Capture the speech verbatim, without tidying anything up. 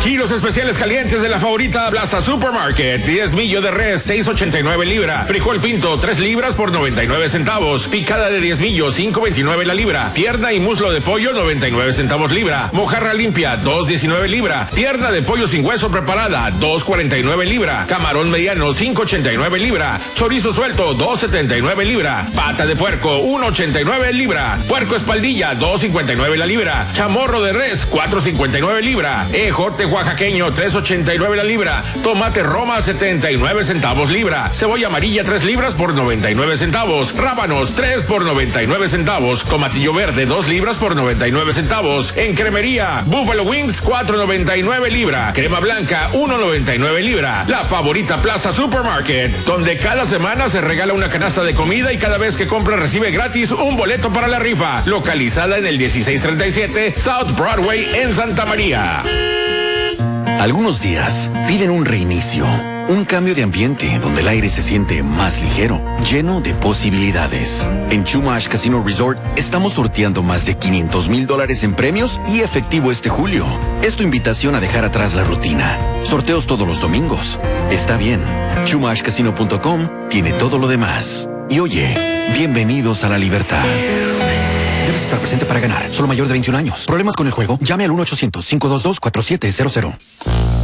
Giros especiales calientes de la favorita Plaza Supermarket. diez millo de res, seis ochenta y nueve libra. Frijol pinto, tres libras por noventa y nueve centavos. Picada de diez millos, cinco veintinueve la libra. Pierna y muslo de pollo, noventa y nueve centavos libra. Mojarra limpia, dos diecinueve libra. Pierna de pollo sin hueso preparada, dos cuarenta y nueve libra. Camarón mediano, cinco ochenta y nueve libra. Chorizo suelto, dos setenta y nueve libra. Pata de puerco, uno ochenta y nueve libra. Puerco espaldilla, dos cincuenta y nueve la libra. Chamorro de res, cuatro cincuenta y nueve libra. Ejote oaxaqueño, tres ochenta y nueve la libra. Tomate Roma, setenta y nueve centavos libra. Cebolla amarilla, tres libras por noventa y nueve centavos. Rábanos, tres por noventa y nueve centavos. Tomatillo verde, dos libras por noventa y nueve centavos. En cremería, Buffalo Wings, cuatro noventa y nueve libra. Crema blanca, uno noventa y nueve libra. La favorita Plaza Supermarket, donde cada semana se regala una canasta de comida y cada vez que compra recibe gratis un boleto para la rifa. Localizada en el dieciséis treinta y siete South Broadway en Santa María. Algunos días piden un reinicio, un cambio de ambiente donde el aire se siente más ligero, lleno de posibilidades. En Chumash Casino Resort estamos sorteando más de quinientos mil dólares en premios y efectivo este julio. Es tu invitación a dejar atrás la rutina. Sorteos todos los domingos. Está bien. Chumash Casino punto com tiene todo lo demás. Y oye, bienvenidos a la libertad. Debes estar presente para ganar. Solo mayor de veintiún años. ¿Problemas con el juego? Llame al uno ochocientos, cinco dos dos, cuatro siete cero cero.